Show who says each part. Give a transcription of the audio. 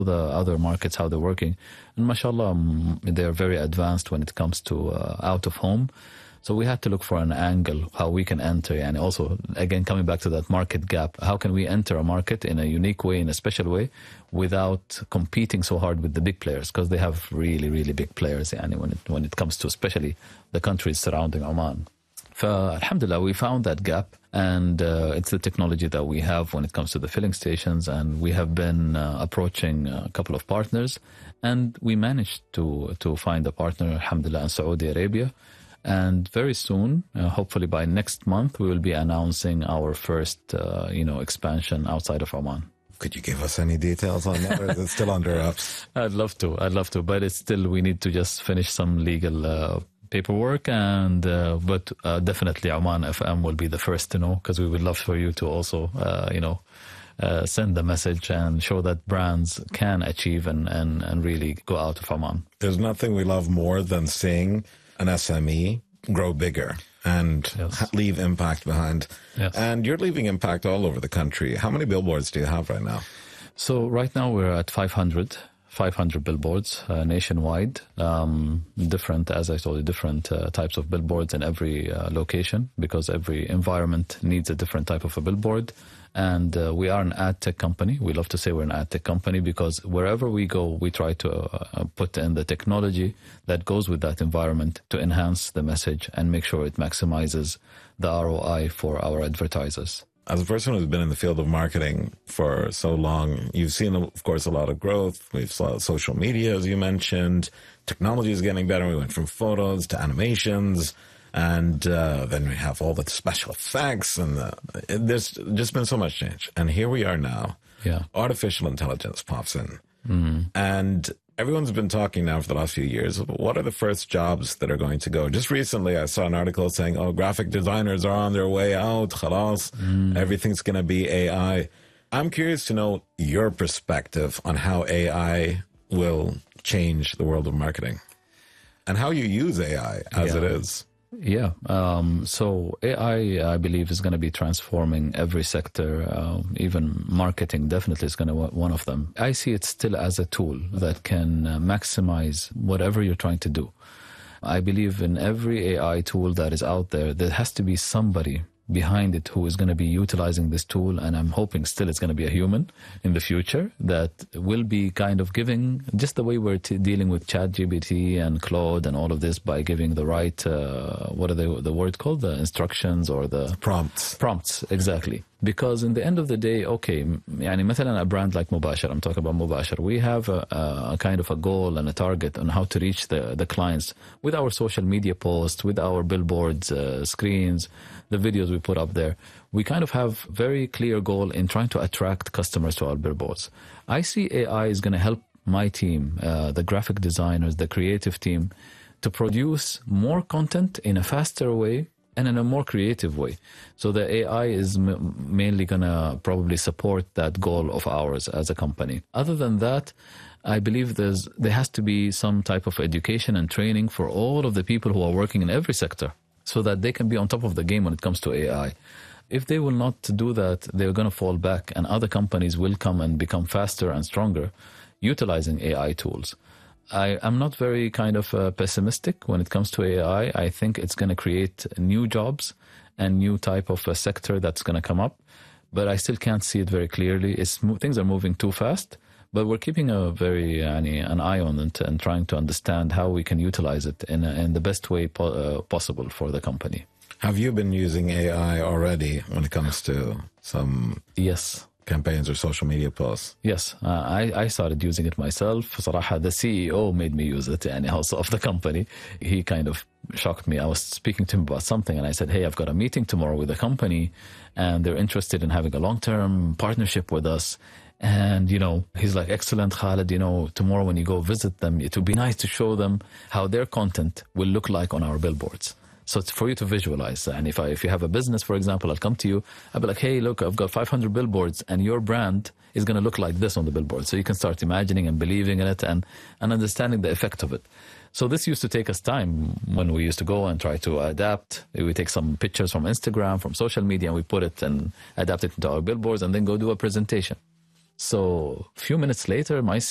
Speaker 1: the other markets, how they're working. And mashallah, they're very advanced when it comes to out of home. So we had to look for an angle, how we can enter. And also, again, coming back to that market gap, how can we enter a market in a unique way, in a special way, without competing so hard with the big players? Because they have really, really big players when it comes to especially the countries surrounding Oman. Alhamdulillah, we found that gap, and it's the technology that we have when it comes to the filling stations, and we have been approaching a couple of partners, and we managed to find a partner, alhamdulillah, in Saudi Arabia. And very soon, hopefully by next month, we will be announcing our first, expansion outside of Oman.
Speaker 2: Could you give us any details on that, or is it still under wraps?
Speaker 1: I'd love to, but it's still, we need to just finish some legal paperwork, and but definitely Oman FM will be the first to know, because we would love for you to also, send the message and show that brands can achieve and really go out of Oman.
Speaker 2: There's nothing we love more than seeing an SME grow bigger and leave impact behind.
Speaker 1: Yes.
Speaker 2: And you're leaving impact all over the country. How many billboards do you have right now?
Speaker 1: So right now we're at 500 billboards nationwide. Different, as I told you, different types of billboards in every location, because every environment needs a different type of a billboard. And we are an ad tech company. We love to say we're an ad tech company, because wherever we go, we try to put in the technology that goes with that environment to enhance the message and make sure it maximizes the ROI for our advertisers.
Speaker 2: As a person who's been in the field of marketing for so long, you've seen, of course, a lot of growth. We've saw social media, as you mentioned. Technology is getting better. We went from photos to animations. And then we have all the special effects, and there's just been so much change. And here we are now.
Speaker 1: Yeah.
Speaker 2: Artificial intelligence pops in. And everyone's been talking now for the last few years. What are the first jobs that are going to go? Just recently, I saw an article saying, graphic designers are on their way out. Khalas, everything's going to be AI. I'm curious to know your perspective on how AI will change the world of marketing and how you use AI as it is.
Speaker 1: Yeah. So AI, I believe, is going to be transforming every sector. Even marketing definitely is going to be one of them. I see it still as a tool that can maximize whatever you're trying to do. I believe in every AI tool that is out there, there has to be somebody behind it who is going to be utilizing this tool, and I'm hoping still it's going to be a human in the future that will be kind of giving, just the way we're dealing with ChatGPT and Claude and all of this, by giving the right, what are the word called? The instructions or the
Speaker 2: prompts.
Speaker 1: Prompts, exactly. Because in the end of the day, okay, مثلا a brand like Mubashir, I'm talking about Mubashir, we have a kind of a goal and a target on how to reach the clients with our social media posts, with our billboards, screens, the videos we put up there. We kind of have very clear goal in trying to attract customers to our billboards. I see AI is going to help my team, the graphic designers, the creative team, to produce more content in a faster way and in a more creative way. So the AI is mainly going to probably support that goal of ours as a company. Other than that, I believe there has to be some type of education and training for all of the people who are working in every sector, so that they can be on top of the game when it comes to AI. If they will not do that, they're going to fall back, and other companies will come and become faster and stronger utilizing AI tools. I'm not very kind of pessimistic when it comes to AI. I think it's going to create new jobs and new type of a sector that's going to come up, but I still can't see it very clearly. Things are moving too fast, but we're keeping an eye on it and trying to understand how we can utilize it in the best way possible for the company.
Speaker 2: Have you been using AI already when it comes to some campaigns or social media posts?
Speaker 1: Yes, I started using it myself. صراحة, the CEO made me use it, also of the company. He kind of shocked me. I was speaking to him about something, and I said, hey, I've got a meeting tomorrow with a company, and they're interested in having a long-term partnership with us. And, he's like, excellent, Khaled, tomorrow when you go visit them, it would be nice to show them how their content will look like on our billboards. So it's for you to visualize. And if you have a business, for example, I'll come to you. I'll be like, hey, look, I've got 500 billboards, and your brand is going to look like this on the billboard. So you can start imagining and believing in it and understanding the effect of it. So this used to take us time when we used to go and try to adapt. We take some pictures from Instagram, from social media, and we put it and adapt it into our billboards and then go do a presentation. So a few minutes later, my